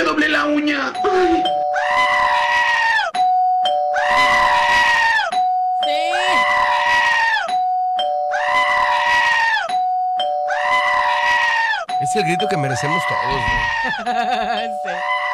doblé la uña. Ay. Es el grito que merecemos todos, güey. Sí.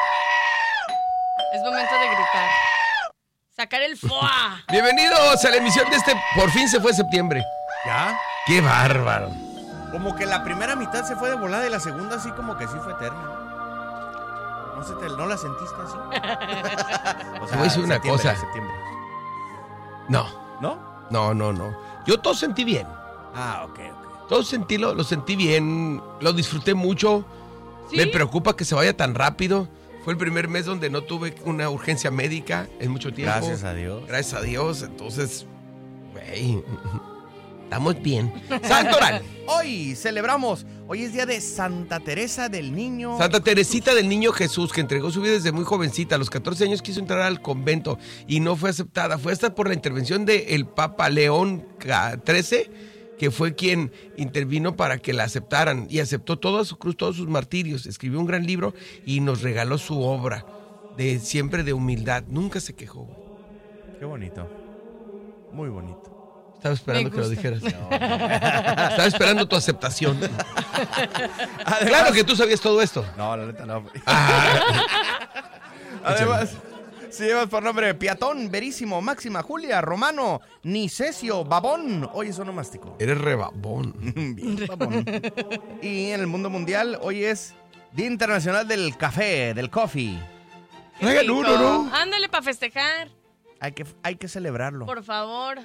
Es momento de gritar. Sacar el foie. Bienvenidos a la emisión de Por fin se fue septiembre. ¿Ya? ¡Qué bárbaro! Como que la primera mitad se fue de volada y la segunda así como que sí fue eterna. ¿No la sentiste así? O Te voy a decir una cosa. Septiembre. No. ¿No? No. Yo todo sentí bien. Ah, ok. Todo lo sentí bien. Lo disfruté mucho. ¿Sí? Me preocupa que se vaya tan rápido. Fue el primer mes donde no tuve una urgencia médica en mucho tiempo. Gracias a Dios. Gracias a Dios. Entonces, güey, estamos bien. Santoral. Hoy celebramos. Hoy es día de Santa Teresa del Niño. Santa Teresita del Niño Jesús, que entregó su vida desde muy jovencita. A los 14 años quiso entrar al convento y no fue aceptada. Fue hasta por la intervención del Papa León XIII, que fue quien intervino para que la aceptaran y aceptó toda su cruz, todos sus martirios. Escribió un gran libro y nos regaló su obra, siempre de humildad. Nunca se quejó, güey. Qué bonito. Muy bonito. Estaba esperando que lo dijeras. No. Estaba esperando tu aceptación. Además, claro que tú sabías todo esto. No, la neta no. Además, Además, si llevas por nombre Piatón, Verísimo, Máxima, Julia, Romano, Nicesio, Babón. Hoy es onomástico. eres rebabón. Bien, babón. Y en el mundo mundial, hoy es Día Internacional del Café, del Coffee. Traigan uno, ¿no? Ándale para festejar. Hay que celebrarlo. Por favor.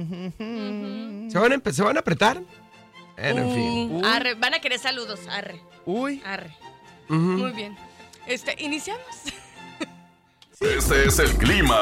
¿Se van a apretar? En fin. Arre, van a querer saludos. Arre. Uy. Arre. Uh-huh. Muy bien. Iniciamos. Este es el clima.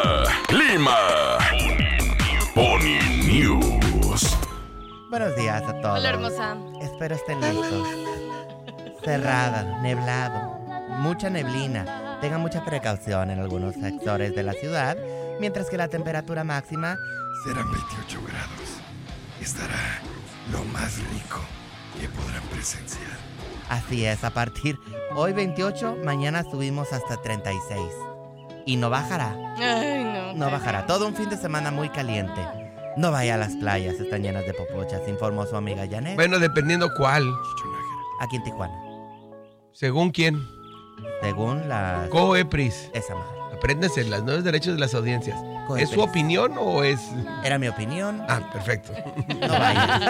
Pony News. Buenos días a todos. Hola, hermosa. Espero estén listos. Cerrada, neblado, mucha neblina. Tengan mucha precaución en algunos sectores de la ciudad, mientras que la temperatura máxima Serán 28 grados. Estará lo más rico que podrán presenciar. así es, a partir hoy 28, mañana subimos hasta 36. Y no bajará. Ay, no. No bajará. Todo un fin de semana muy caliente. No vaya a las playas, están llenas de popochas, informó su amiga Janet. Bueno, dependiendo cuál. Aquí en Tijuana. ¿Según quién? Según la... Coepris. Esa madre. Apréndense los nuevos derechos de las audiencias. Coepris. ¿Es su opinión o es...? Era mi opinión. Ah, perfecto. No vaya.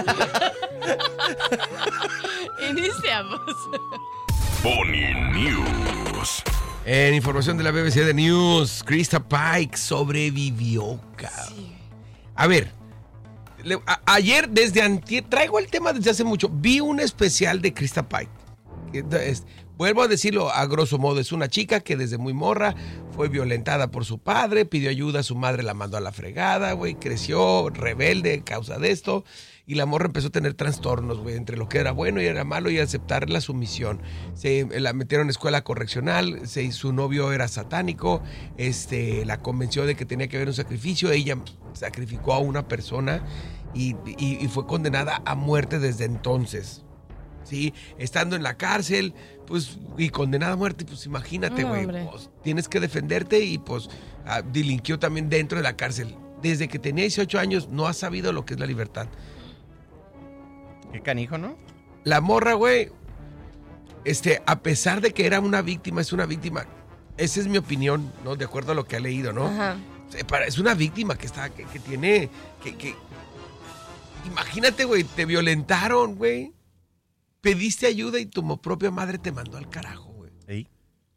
Iniciamos. Pony News. En información de la BBC de News, Krista Pike sobrevivió, cabrón. Sí. A ver, ayer, desde antier, traigo el tema desde hace mucho. Vi un especial de Krista Pike. Vuelvo a decirlo a grosso modo, es una chica que desde muy morra fue violentada por su padre, pidió ayuda, su madre la mandó a la fregada, güey, creció rebelde a causa de esto, y la morra empezó a tener trastornos, güey, entre lo que era bueno y era malo y aceptar la sumisión. La metieron en escuela correccional, su novio era satánico, la convenció de que tenía que haber un sacrificio, ella sacrificó a una persona y fue condenada a muerte desde entonces. Sí, estando en la cárcel, pues, y condenada a muerte, pues imagínate, güey, pues, tienes que defenderte y pues delinquió también dentro de la cárcel. Desde que tenía 18 años no ha sabido lo que es la libertad. Qué canijo, ¿no? La morra, güey, a pesar de que era una víctima, es una víctima. Esa es mi opinión, ¿no? De acuerdo a lo que ha leído, ¿no? Ajá. Es una víctima que tiene, imagínate, güey, te violentaron, güey. Pediste ayuda y tu propia madre te mandó al carajo, güey. Sí.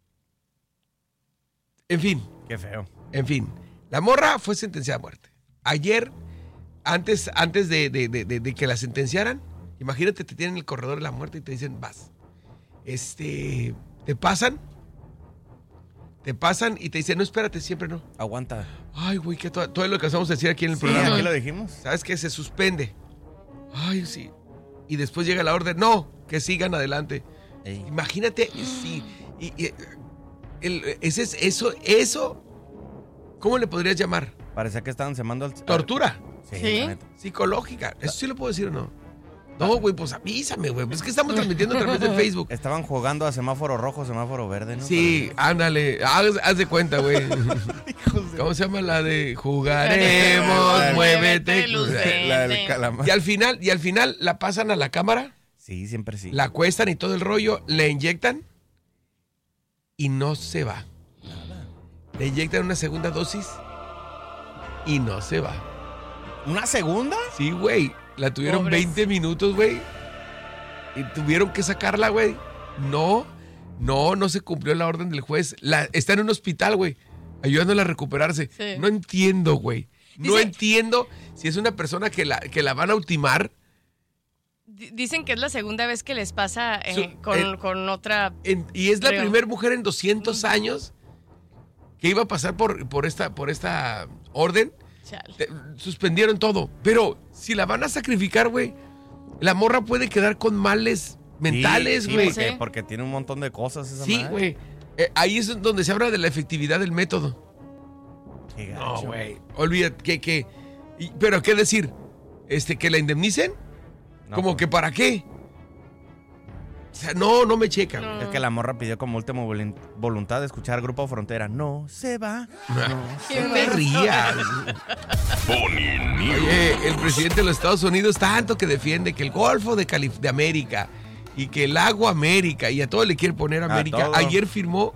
En fin. Qué feo. En fin. La morra fue sentenciada a muerte. Ayer, antes de que la sentenciaran, imagínate, te tienen en el corredor de la muerte y te dicen, vas. Te pasan y te dicen, no, espérate, siempre no. Aguanta. Ay, güey, que todo lo que vamos a decir aquí en el Sí, programa. aquí lo dijimos. ¿Sabes qué? Se suspende. Ay, sí. Y después llega la orden, no, que sigan adelante. Ey. Imagínate, sí. Eso, ¿cómo le podrías llamar? Parecía que estaban semando al... Tortura. Sí. ¿Sí? la neta. Psicológica. ¿Eso sí lo puedo decir o no? No, güey, pues avísame, güey. Pues es que estamos transmitiendo a través de Facebook. Estaban jugando a semáforo rojo, semáforo verde, ¿no? Sí, ándale. Haz de cuenta, güey. ¿Cómo se llama la de jugaremos, muévete? La del calamar. Y al final la pasan a la cámara, Sí, siempre sí. la acuestan y todo el rollo, le inyectan y no se va. Le inyectan una segunda dosis y no se va. ¿Una segunda? Sí, güey. La tuvieron Pobres. 20 minutos, güey. Y tuvieron que sacarla, güey. No se cumplió la orden del juez. Está en un hospital, güey, ayudándola a recuperarse. Sí. No entiendo, güey. No Dice- entiendo si es una persona que la van a ultimar. Dicen que es la segunda vez que les pasa Su- con otra... Y es la Creo. primera mujer en 200 años que iba a pasar por esta orden. Chale. Suspendieron todo. Pero si la van a sacrificar, güey, la morra puede quedar con males mentales, Sí, güey. sí. porque tiene un montón de cosas esa Sí, madre. güey. Ahí es donde se habla de la efectividad del método. Qué gacho. No, güey. Olvídate pero ¿qué decir? ¿Que la indemnicen? No, ¿Como pues, que para qué? O sea, no me checa. No. Es que la morra pidió como última voluntad de escuchar Grupo Frontera. No se va. Qué No te rías. Oye, el presidente de los Estados Unidos tanto que defiende que el Golfo de América y que el agua América y a todo le quiere poner América. todo. Ayer firmó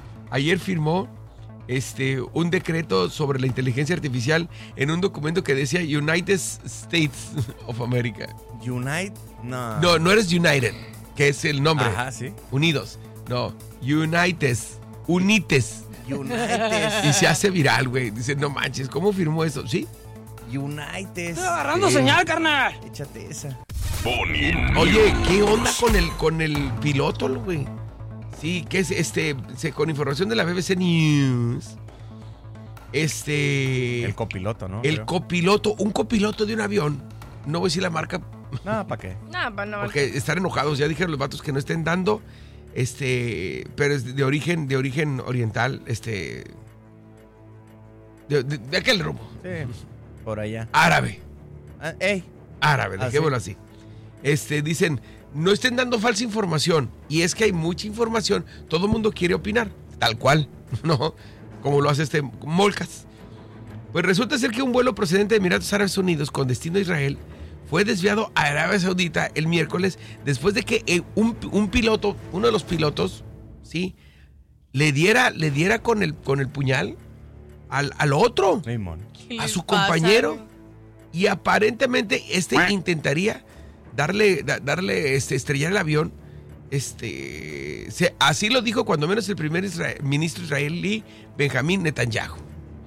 un decreto sobre la inteligencia artificial en un documento que decía United States of America. Unite. No. No eres United, que es el nombre. Ajá, sí. Unidos. No, Unites. United. Y se hace viral, güey. Dice, no manches, ¿cómo firmó eso? ¿Sí? United. Agarrando señal, carnal. Échate esa. Oye, ¿qué onda con el piloto, güey? Sí, que es con información de la BBC News. El copiloto, ¿no? El Creo. copiloto, un copiloto de un avión. No voy a decir la marca No, ¿para qué? No. porque están enojados. Ya dijeron los vatos que no estén dando. Pero es de origen oriental, de aquel rumbo. Sí. Por allá. Árabe. ¡Ey! Árabe, ¿Ah, dejémoslo así. Dicen, no estén dando falsa información. Y es que hay mucha información. Todo el mundo quiere opinar. Tal cual, ¿no? Como lo hace Molcas. Pues resulta ser que un vuelo procedente de Emiratos Árabes Unidos con destino a Israel fue desviado a Arabia Saudita el miércoles después de que un piloto, uno de los pilotos, ¿sí? Le diera con el puñal al otro, Limón. ¿Qué a les su pasa, compañero. güey? Y aparentemente intentaría darle estrellar el avión. Así lo dijo cuando menos el primer ministro israelí, Benjamín Netanyahu.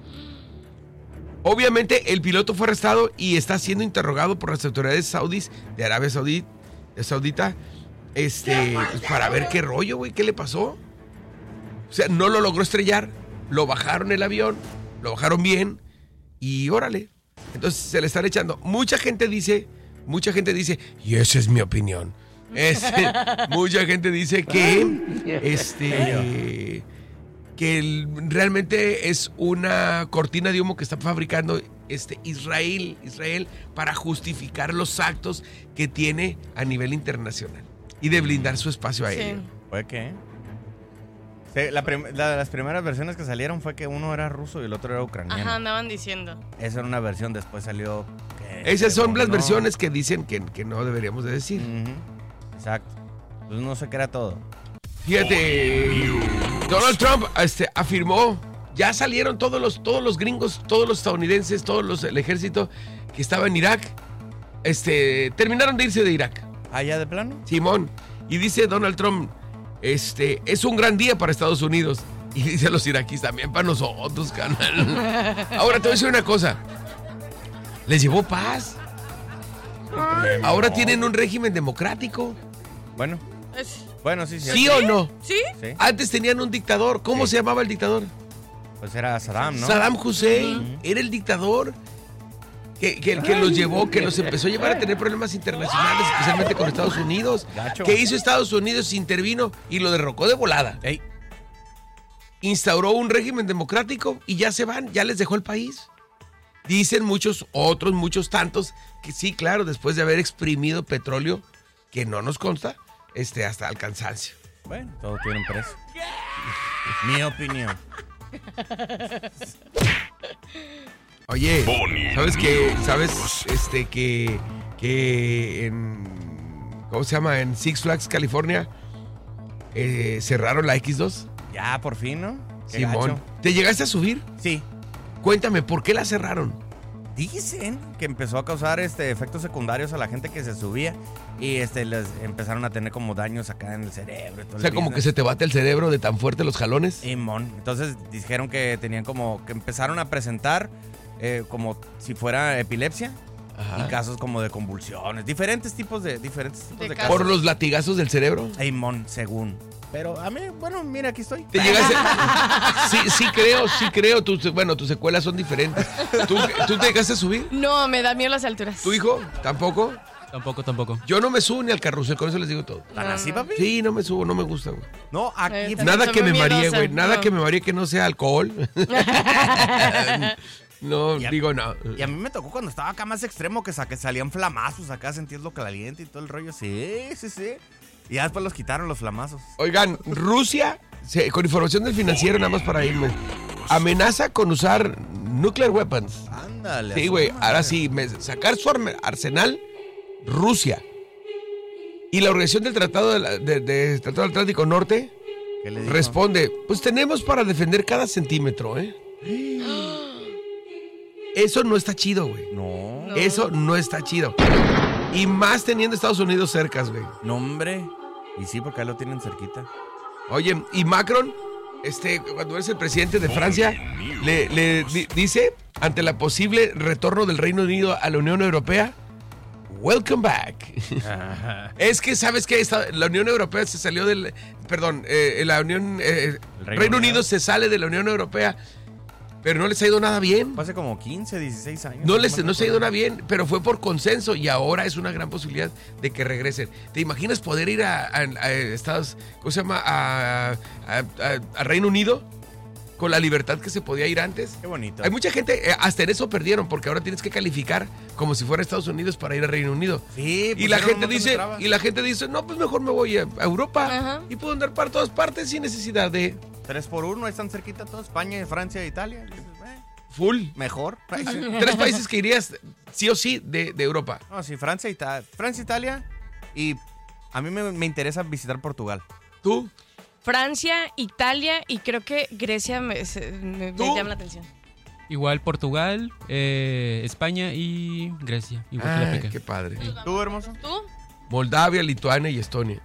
Obviamente el piloto fue arrestado y está siendo interrogado por las autoridades saudíes de Arabia Saudita, pues, para ver qué rollo, güey, qué le pasó. O sea, no lo logró estrellar, lo bajaron el avión, lo bajaron bien y órale. Entonces se le están echando. Mucha gente dice, y esa es mi opinión. Mucha gente dice que realmente es una cortina de humo que está fabricando Israel para justificar los actos que tiene a nivel internacional y de blindar su espacio aéreo. Sí. ¿Fue qué? Sí, la de las primeras versiones que salieron fue que uno era ruso y el otro era ucraniano. Ajá, andaban diciendo. Esa era una versión, después salió... que Esas son las no. versiones que dicen que no deberíamos de decir. Ujú. Exacto. Pues no sé qué era todo. Fíjate, Donald Trump afirmó, ya salieron todos los gringos, todos los estadounidenses, el ejército que estaba en Irak, terminaron de irse de Irak. ¿Allá de plano? Simón, y dice Donald Trump, es un gran día para Estados Unidos. Y dice los iraquíes, también para nosotros, canal. Ahora te voy a decir una cosa, les llevó paz. Ahora tienen un régimen democrático. Bueno, sí. ¿Sí o no? ¿Sí? Sí. Antes tenían un dictador. ¿Cómo se llamaba el dictador? Pues era Saddam, ¿no? Saddam Hussein era el dictador que los llevó, que los empezó a llevar a tener problemas internacionales, especialmente con Estados Unidos. Gacho. ¿Qué hizo Estados Unidos? Intervino y lo derrocó de volada. Ey. Instauró un régimen democrático y ya se van, ya les dejó el país. Dicen muchos tantos, que sí, claro, después de haber exprimido petróleo, que no nos consta, hasta el cansancio. Bueno, todo tiene un precio. Mi opinión. Oye, Pony ¿sabes qué? News. ¿Sabes que en, ¿cómo se llama? En Six Flags, California, cerraron la X2? Ya, por fin, ¿no? Qué Simón. gacho. ¿Te llegaste a subir? Sí. Cuéntame, ¿por qué la cerraron? Dicen que empezó a causar efectos secundarios a la gente que se subía y les empezaron a tener como daños acá en el cerebro. Y todo O sea, el como que business. se te bate el cerebro de tan fuerte los jalones. Simón. Entonces dijeron que tenían como que empezaron a presentar como si fuera epilepsia Ajá. y casos como de convulsiones, diferentes tipos de casos. ¿Por los latigazos del cerebro? Simón, según. Pero a mí, bueno, mira, aquí estoy. ¿Te llegaste? Sí creo. Tus secuelas son diferentes. ¿Tú te llegaste a subir? No, me da miedo las alturas. ¿Tu hijo? ¿Tampoco? Tampoco. Yo no me subo ni al carrusel, con eso les digo todo. ¿Tan así, papi? Sí, no me subo, no me gusta, güey. No, aquí. También Nada soy que me muy maree, miedosa. güey. Nada No. que me maree que no sea alcohol. No, Ya. digo no. Y a mí me tocó cuando estaba acá más extremo que salían flamazos acá, sentías lo caliente y todo el rollo. Sí. Y ya después los quitaron los flamazos. Oigan, Rusia, con información del Financiero, nada más para irme, amenaza con usar nuclear weapons. Ándale. Sí, güey, ahora sí, sacar su arsenal, Rusia. Y la Organización del Tratado del Tratado del Atlántico Norte ¿Qué le dijo? responde, pues tenemos para defender cada centímetro, ¿eh? Eso no está chido, güey. No. Eso no está chido. Y más teniendo Estados Unidos cerca, güey. No, hombre. Y sí, porque ahí lo tienen cerquita. Oye, y Macron, cuando eres el presidente de Francia, le dice, ante la posible retorno del Reino Unido a la Unión Europea, welcome back. Es que, ¿sabes qué? La Unión Europea se salió del... Perdón, Reino Unido se sale de la Unión Europea, pero no les ha ido nada bien. Hace como 15, 16 años. No se ha ido nada bien, pero fue por consenso y ahora es una gran posibilidad de que regresen. ¿Te imaginas poder ir a Estados, ¿cómo se llama? A Reino Unido con la libertad que se podía ir antes? Qué bonito. Hay mucha gente, hasta en eso perdieron, porque ahora tienes que calificar como si fuera Estados Unidos para ir a Reino Unido. Sí, Y la gente dice, no, pues mejor me voy a Europa. Ajá. Y puedo andar para todas partes sin necesidad de 3x1, ahí están cerquita todos, España, Francia, Italia. Dices, full. mejor. 3 países que irías sí o sí de Europa. No, sí, Francia, Italia. Y a mí me interesa visitar Portugal. ¿Tú? Francia, Italia y creo que Grecia me ¿Tú? llama la atención. Igual Portugal, España y Grecia. Igual que la Ay, pica. qué padre. ¿Tú, hermoso? ¿Tú? Moldavia, Lituania y Estonia.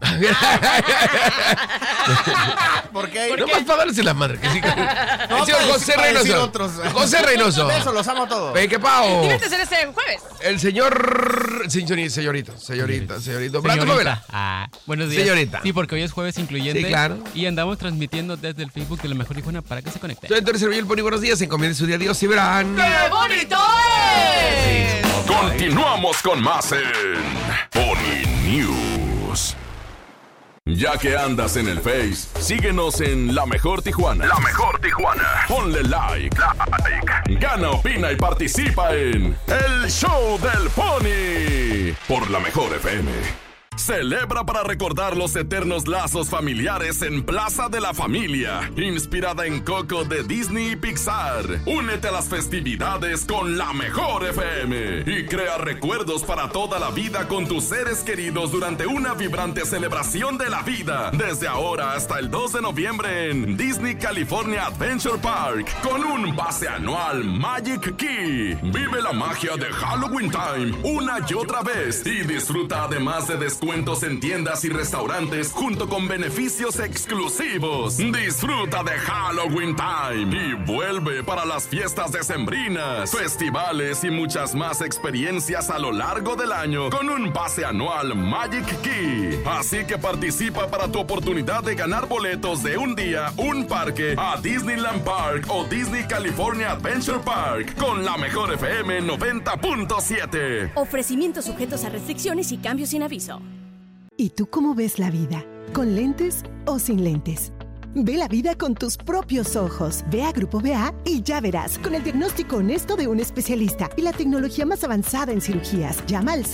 ¿Por qué? No más para darles en la madre. Que sí. El señor para José decir Reynoso. otros. José Reynoso. Eso, los amo a todos. Ve que pao. Tienes ser este jueves. El señorito. Brando Favela. Buenos días. Señorita. Sí, porque hoy es jueves incluyente. Sí, claro. Y andamos transmitiendo desde el Facebook de La Mejor Tijuana para que se conecten. Soy Antonio Cervelló, el Pony. Buenos días. Encomienden su día a Dios y verán. ¡Qué bonito es! Continuamos con más en Pony News. Ya que andas en el Face, síguenos en La Mejor Tijuana. La Mejor Tijuana. Ponle like. Gana, opina y participa en El Show del Pony por La Mejor FM. Celebra para recordar los eternos lazos familiares en Plaza de la Familia, inspirada en Coco de Disney y Pixar. Únete a las festividades con La Mejor FM y crea recuerdos para toda la vida con tus seres queridos durante una vibrante celebración de la vida. Desde ahora hasta el 2 de noviembre en Disney California Adventure Park con un pase anual Magic Key. Vive la magia de Halloween Time una y otra vez y disfruta además de descuentos en tiendas y restaurantes junto con beneficios exclusivos. Disfruta de Halloween Time y vuelve para las fiestas decembrinas, festivales y muchas más experiencias a lo largo del año con un pase anual Magic Key. Así que participa para tu oportunidad de ganar boletos de un día, un parque a Disneyland Park o Disney California Adventure Park con La Mejor FM 90.7. Ofrecimientos sujetos a restricciones y cambios sin aviso. ¿Y tú cómo ves la vida? ¿Con lentes o sin lentes? Ve la vida con tus propios ojos. Ve a Grupo BA y ya verás. Con el diagnóstico honesto de un especialista y la tecnología más avanzada en cirugías. Llama al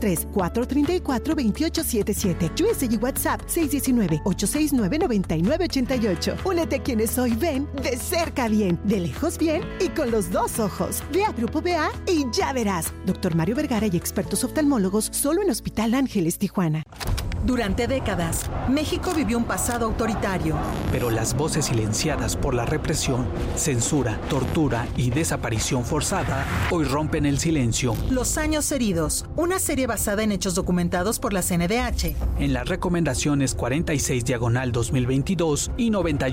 663-434-2877. USA y WhatsApp 619-869-9988. Únete a quienes hoy ven de cerca bien, de lejos bien y con los dos ojos. Ve a Grupo BA y ya verás. Dr. Mario Vergara y expertos oftalmólogos solo en Hospital Ángeles, Tijuana. Durante décadas, México vivió un pasado autoritario. Pero las voces silenciadas por la represión, censura, tortura y desaparición forzada hoy rompen el silencio. Los años heridos, una serie basada en hechos documentados por la CNDH. En las recomendaciones 46/2022 y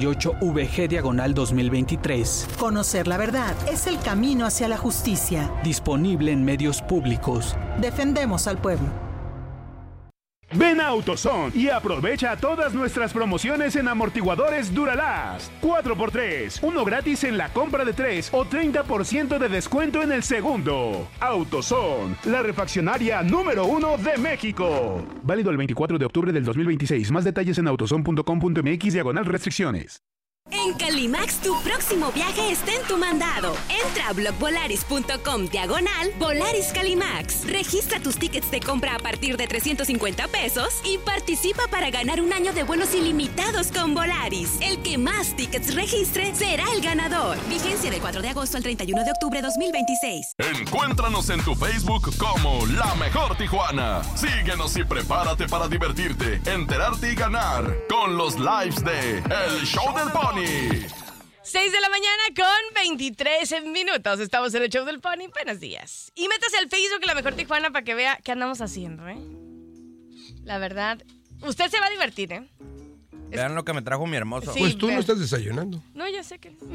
98-VG/2023. Conocer la verdad es el camino hacia la justicia. Disponible en medios públicos. Defendemos al pueblo. Ven a AutoZone y aprovecha todas nuestras promociones en amortiguadores Duralast. 4x3, uno gratis en la compra de 3 o 30% de descuento en el segundo. AutoZone, la refaccionaria número 1 de México. Válido el 24 de octubre del 2026. Más detalles en autozone.com.mx/restricciones. En Calimax, tu próximo viaje está en tu mandado. Entra a blogvolaris.com/Volaris Calimax. Registra tus tickets de compra a partir de 350 pesos y participa para ganar un año de vuelos ilimitados con Volaris. El que más tickets registre será el ganador. Vigencia del 4 de agosto al 31 de octubre de 2026. Encuéntranos en tu Facebook como La Mejor Tijuana. Síguenos y prepárate para divertirte, enterarte y ganar con los lives de El Show del Pony. 6 de la mañana con 23 minutos. Estamos en el Show del Pony. Buenos días. Y métase al Facebook de La Mejor Tijuana para que vea qué andamos haciendo, ¿eh? La verdad, usted se va a divertir, ¿eh? Vean lo que me trajo mi hermoso. Sí, pues tú no estás desayunando. No, ya sé que...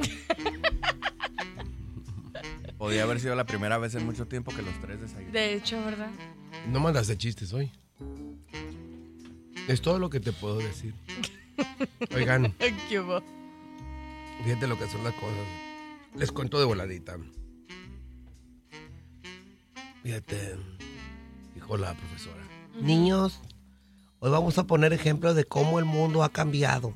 Podría haber sido la primera vez en mucho tiempo que los tres desayunan. De hecho, ¿verdad? No mandas de chistes hoy. Es todo lo que te puedo decir. Oigan. ¿Qué hubo? Fíjate lo que son las cosas. Les cuento de voladita. Fíjate, dijo la profesora. Niños, hoy vamos a poner ejemplos de cómo el mundo ha cambiado.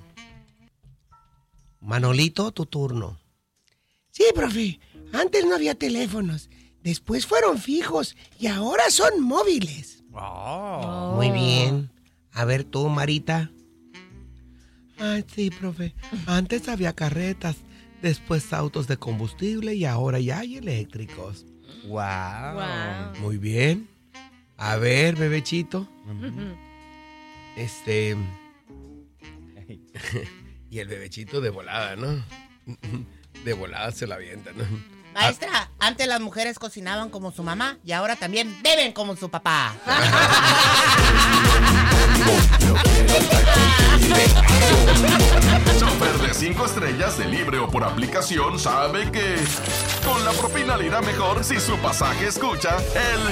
Manolito, tu turno. Sí, profe. Antes no había teléfonos. Después fueron fijos y ahora son móviles. Oh. Muy bien. A ver tú, Marita. Ay, sí, profe. Antes había carretas, después autos de combustible y ahora ya hay eléctricos. Wow. Muy bien. A ver, bebechito. Y el bebechito de volada, ¿no? De volada se la avienta, ¿no? Maestra, antes las mujeres cocinaban como su mamá y ahora también beben como su papá. Chofer de 5 estrellas de libre o por aplicación sabe que con la propina le irá mejor si su pasaje escucha el